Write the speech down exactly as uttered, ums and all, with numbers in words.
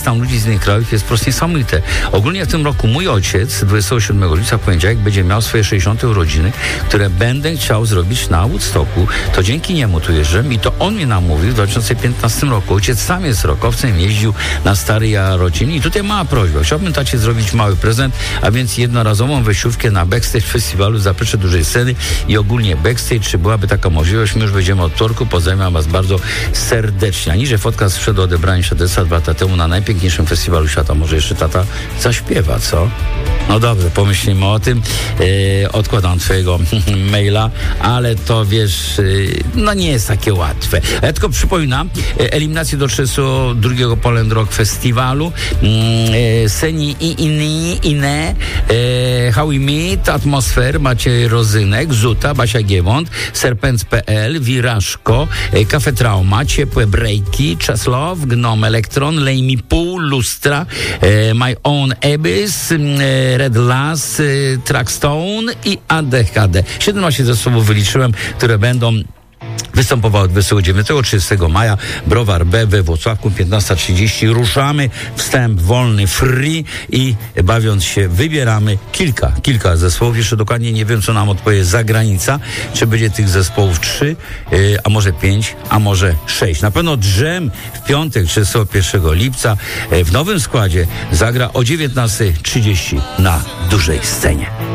Tam ludzi z innych krajów jest po prostu niesamowite. Ogólnie w tym roku mój ojciec dwudziestego siódmego lipca w poniedziałek będzie miał swoje sześćdziesiąte urodziny, które będę chciał zrobić na Woodstocku. To dzięki niemu tu jeżdżę i to on mnie namówił w dwa tysiące piętnastym roku. Ojciec sam jest rockowcem, jeździł na stary Jarocin i tutaj mała prośba. Chciałbym tacie zrobić mały prezent, a więc jednorazową wejściówkę na backstage festiwalu w Zaplecze Dużej Sceny i ogólnie backstage, czy byłaby taka możliwość. My już będziemy od wtorku. Pozdrawiam was bardzo serdecznie. Aniże fotka sprzed odebrania świadectwa dwa lata temu na najpiękniejszym festiwalu świata. Może jeszcze tata zaśpiewa, co? No dobrze, pomyślimy o tym. E, odkładam twojego maila, ale to wiesz, e, no nie jest takie łatwe. Ja tylko przypominam, e, eliminację do trzydziestego drugiego Poland Rock Festiwalu. E, Seni i inni, inne, e, How We Meet, Atmosfer, Maciej Rozynek, Zuta, Basia Giewont, Serpent kropka pe el, Wirażko, e, Cafe Trauma, Ciepłe Breaki, Czaslow, Gnom Elektron, Lej mi pół, Lustra, e, My Own Abyss, e, Red Lass, e, Trackstone i A D H D. siedemnaście zespołów wyliczyłem, które będą występowały dwudziestego dziewiątego do trzydziestego maja, Browar B we Włocławku, piętnasta trzydzieści. Ruszamy, wstęp wolny, free i bawiąc się wybieramy kilka, kilka zespołów. Jeszcze dokładnie nie wiem, co nam odpowie zagranica, czy będzie tych zespołów trzy, yy, a może pięć, a może sześć. Na pewno Drzem w piątek, trzydziestego pierwszego lipca yy, w nowym składzie zagra o dziewiętnasta trzydzieści na dużej scenie.